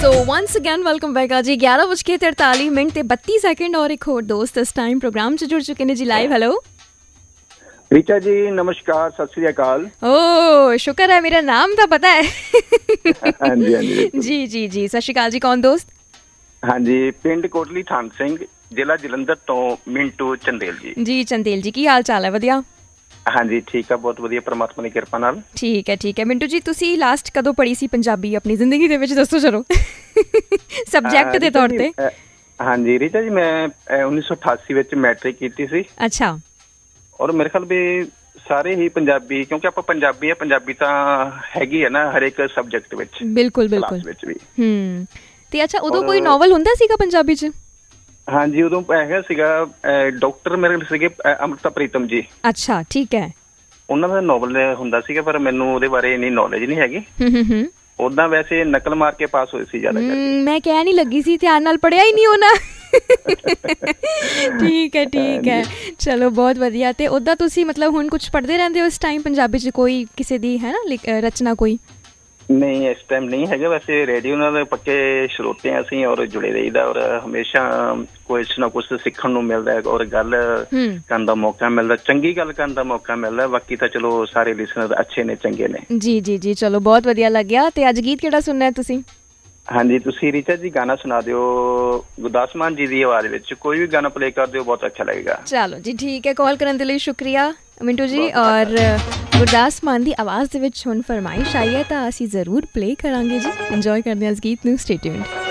So once again welcome back जी 11:43 ਤੇ 32 second और एक होर दोस्त इस टाइम प्रोग्राम च जुड़ चुके ने जी लाइव। हेलो ਰੀਚਾ ਜੀ ਨਮਸਕਾਰ, ਸਤਿ ਸ੍ਰੀ ਅਕਾਲ। ओ शुक्र है मेरा नाम तो पता है। ਹਾਂਜੀ ਹਾਂਜੀ जी जी जी सत श्री अकाल जी, कौन दोस्त? ਹਾਂਜੀ, ਪਿੰਡ ਕੋਟਲੀ ਥਾਨ ਸਿੰਘ, ਜ਼ਿਲ੍ਹਾ ਜਲੰਧਰ ਤੋਂ ਮਿੰਟੂ ਚੰਦੇਲ ਜੀ। जी चंदेल जी की हाल चाल है? वधिया। ਹਾਂਜੀ ਠੀਕ ਆ, ਬਹੁਤ ਵਧੀਆ, ਪਰਮਾਤਮਾ ਦੀ ਕਿਰਪਾ ਨਾਲ। ठीक है मिंटू जी, ਤੁਸੀਂ ਲਾਸਟ ਕਦੋਂ ਪੜ੍ਹੀ ਸੀ ਪੰਜਾਬੀ ਆਪਣੀ ਜ਼ਿੰਦਗੀ ਦੇ ਵਿੱਚ, ਦੱਸੋ ਚਲੋ ਸਬਜੈਕਟ ਦੇ ਤੌਰ ਤੇ। ਹਾਂਜੀ ਰੀਚਾ ਜੀ, ਮੈਂ 1988 ਵਿੱਚ ਮੈਟ੍ਰਿਕ ਕੀਤੀ ਸੀ। ਅੱਛਾ। ਔਰ ਮੇਰੇ ਖਿਆਲ ਵੀ ਸਾਰੇ ਹੀ ਪੰਜਾਬੀ, ਕਿਉਂਕਿ ਆਪਾਂ ਪੰਜਾਬੀ ਆ, ਪੰਜਾਬੀ ਤਾਂ ਹੈਗੀ ਆ ਨਾ ਹਰੇਕ ਸਬਜੈਕਟ ਵਿੱਚ। ਬਿਲਕੁਲ ਬਿਲਕੁਲ ਵਿੱਚ ਵੀ। ਤੇ ਅੱਛਾ, ਉਦੋਂ ਕੋਈ ਨੋਵਲ ਹੁੰਦਾ ਸੀਗਾ ਪੰਜਾਬੀ ਚ? ਹਾਂਜੀ, ਉਦੋਂ ਹੈਗਾ ਸੀਗਾ ਡਾਕਟਰ ਮੇਰੇ ਸੀਗੇ ਅੰਮ੍ਰਿਤਾ ਪ੍ਰੀਤਮ ਜੀ। ਅੱਛਾ ਠੀਕ ਹੈ। ਉਹਨਾਂ ਦਾ ਨੋਵਲ ਹੁੰਦਾ ਸੀਗਾ, ਪਰ ਮੈਨੂੰ ਉਹਦੇ ਬਾਰੇ ਇੰਨੀ ਨੌਲੇਜ ਨਹੀਂ ਹੈਗੀ। ਉਦਾਂ ਵੈਸੇ ਨਕਲ ਮਾਰ ਕੇ ਪਾਸ ਹੋਏ ਸੀ ਜ਼ਿਆਦਾ। ਮੈਂ ਕਹਿ ਨਹੀਂ ਲੱਗੀ ਸੀ, ਧਿਆਨ ਨਾਲ ਪੜ੍ਹਿਆ ਹੀ ਨਹੀਂ ਹੋਣਾ। ਠੀਕ ਹੈ ਚਲੋ ਬਹੁਤ ਵਧੀਆ। ਤੇ ਉਦਾਂ ਤੁਸੀਂ ਮਤਲਬ ਹੁਣ ਕੁਛ ਪੜ੍ਹਦੇ ਰਹਿੰਦੇ ਹੋ ਇਸ ਟਾਈਮ ਪੰਜਾਬੀ ਚ, ਕੋਈ ਕਿਸੇ ਦੀ ਹੈ ਨਾ ਰਚਨਾ ਕੋਈ? ਨਹੀਂ, ਇਸ ਟਾਈਮ ਨਹੀਂ ਹੈਗਾ। ਵੈਸੇ ਰੇਡੀਓ ਨਾਲ ਪੱਕੇ ਸਰੋਤੇ ਹਾਂ ਅਸੀਂ, ਔਰ ਜੁੜੇ ਰਹੀਦਾ, ਔਰ ਹਮੇਸ਼ਾ ਕੁਛ ਨਾ ਕੁਛ ਸਿੱਖਣ ਨੂੰ ਮਿਲਦਾ, ਔਰ ਗੱਲ ਕਰਨ ਦਾ ਮੌਕਾ ਮਿਲਦਾ, ਚੰਗੀ ਗੱਲ ਕਰਨ ਦਾ ਮੌਕਾ ਮਿਲਦਾ। ਬਾਕੀ ਤਾਂ ਚਲੋ ਸਾਰੇ ਲਿਸਨਰ ਅੱਛੇ ਨੇ, ਚੰਗੇ ਨੇ। ਜੀ ਜੀ ਜੀ ਚਲੋ ਬਹੁਤ ਵਧੀਆ ਲੱਗਿਆ। ਤੇ ਅੱਜ ਗੀਤ ਕਿਹੜਾ ਸੁਣਨਾ ਹੈ ਤੁਸੀਂ? ਹਾਂਜੀ, ਤੁਸੀਂ ਰੀਚਾ ਜੀ ਗਾਣਾ ਸੁਣਾ ਦਿਓ ਗੁਰਦਾਸ ਮਾਨ ਜੀ ਦੀ ਆਵਾਜ਼ ਵਿੱਚ, ਕੋਈ ਵੀ ਗਾਣਾ ਪਲੇ ਕਰ ਦਿਓ, ਬਹੁਤ ਅੱਛਾ ਲੱਗੇਗਾ। ਚਲੋ ਜੀ ਠੀਕ ਹੈ, ਕਾਲ ਕਰਨ ਦੇ ਲਈ ਸ਼ੁਕਰੀਆ ਮਿੰਟੂ ਜੀ। ਔਰ ਗੁਰਦਾਸ ਮਾਨ ਦੀ ਆਵਾਜ਼ ਦੇ ਵਿੱਚ ਹੁਣ ਫਰਮਾਇਸ਼ ਆਈ ਹੈ ਤਾਂ ਅਸੀਂ ਜ਼ਰੂਰ ਪਲੇ ਕਰਾਂਗੇ ਜੀ। ਇੰਜੋਏ ਕਰਦੇ ਹਾਂ ਇਸ ਗੀਤ ਨੂੰ, ਸਟੇ ਟਿਊਨਡ।